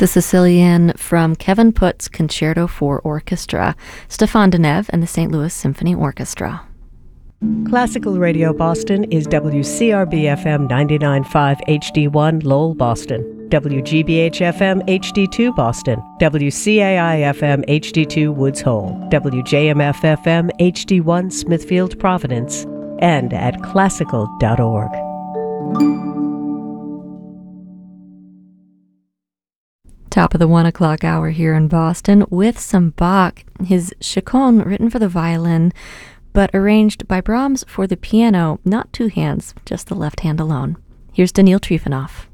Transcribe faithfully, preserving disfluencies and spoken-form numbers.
The Sicilian from Kevin Putt's Concerto for Orchestra, Stefan Deneve and the Saint Louis Symphony Orchestra. Classical Radio Boston is W C R B F M ninety-nine point five H D one Lowell, Boston, W G B H F M H D two Boston, W C A I F M H D two Woods Hole, W J M F F M H D one Smithfield, Providence, and at classical dot org. Top of the one o'clock hour here in Boston with some Bach, his Chaconne written for the violin, but arranged by Brahms for the piano, not two hands, just the left hand alone. Here's Daniil Trifonov.